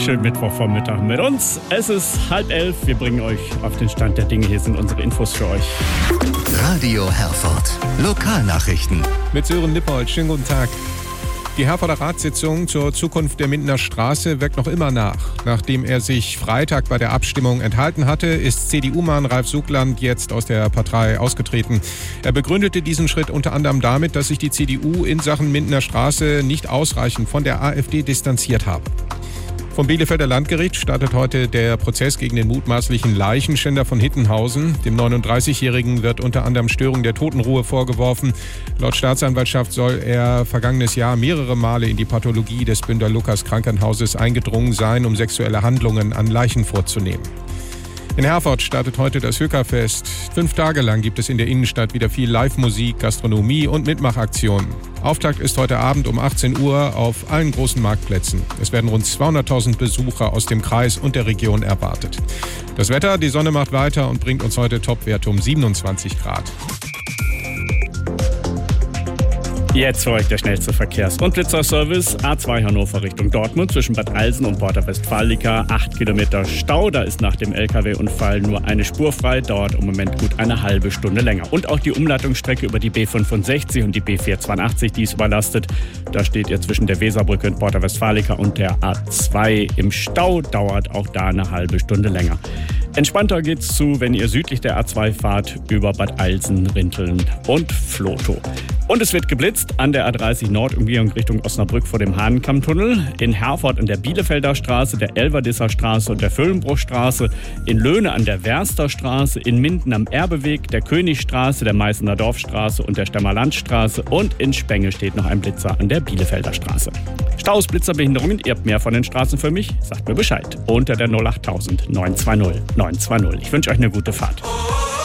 schönen Mittwochvormittag mit uns. Es ist 10:30. Wir bringen euch auf den Stand der Dinge. Hier sind unsere Infos für euch. Radio Herford. Lokalnachrichten. Mit Sören Lippold. Schönen guten Tag. Die Herforder Ratssitzung zur Zukunft der Mindener Straße wirkt noch immer nach. Nachdem er sich Freitag bei der Abstimmung enthalten hatte, ist CDU-Mann Ralf Sugland jetzt aus der Partei ausgetreten. Er begründete diesen Schritt unter anderem damit, dass sich die CDU in Sachen Mindener Straße nicht ausreichend von der AfD distanziert habe. Vom Bielefelder Landgericht startet heute der Prozess gegen den mutmaßlichen Leichenschänder von Hittenhausen. Dem 39-Jährigen wird unter anderem Störung der Totenruhe vorgeworfen. Laut Staatsanwaltschaft soll er vergangenes Jahr mehrere Male in die Pathologie des Bünder Lukas Krankenhauses eingedrungen sein, um sexuelle Handlungen an Leichen vorzunehmen. In Herford startet heute das Höckerfest. 5 Tage lang gibt es in der Innenstadt wieder viel Live-Musik, Gastronomie und Mitmachaktionen. Auftakt ist heute Abend um 18 Uhr auf allen großen Marktplätzen. Es werden rund 200.000 Besucher aus dem Kreis und der Region erwartet. Das Wetter, die Sonne macht weiter und bringt uns heute Topwerte um 27 Grad. Jetzt für euch der schnellste Verkehrs- und Blitzerservice. A2 Hannover Richtung Dortmund zwischen Bad Alsen und Porta Westfalica. 8 Kilometer Stau. Da ist nach dem LKW-Unfall nur eine Spur frei. Dauert im Moment gut eine halbe Stunde länger. Und auch die Umleitungsstrecke über die B65 und die B482, die ist überlastet. Da steht ihr zwischen der Weserbrücke in Porta Westfalica und der A2 im Stau. Dauert auch da eine halbe Stunde länger. Entspannter geht's zu, wenn ihr südlich der A2 fahrt, über Bad Alsen, Rinteln und Vlotho. Und es wird geblitzt an der A30 Nordumgehung Richtung Osnabrück vor dem Hahnenkammtunnel, in Herford an der Bielefelder Straße, der Elverdisser Straße und der Völlenbruchstraße, in Löhne an der Werster Straße, in Minden am Erbeweg, der Königstraße, der Meißener Dorfstraße und der Stemmerlandstraße und in Spenge steht noch ein Blitzer an der Bielefelder Straße. Staus, Blitzerbehinderungen, ihr habt mehr von den Straßen für mich? Sagt mir Bescheid. Unter der 08000 920 920. Ich wünsche euch eine gute Fahrt.